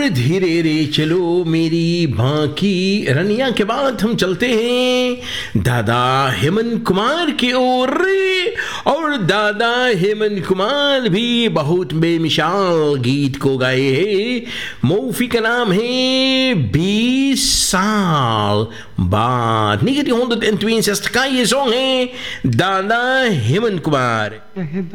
और धीरे रे चलो मेरी बांकी रनिया के बाद हम चलते हैं दादा हेमंत कुमार की ओर। और दादा हेमंत कुमार भी बहुत बेमिसाल गीत को गाए हैं। मूवी का नाम है 20 साल बाद। 1962 का ये सॉन्ग है दादा हेमंत कुमार।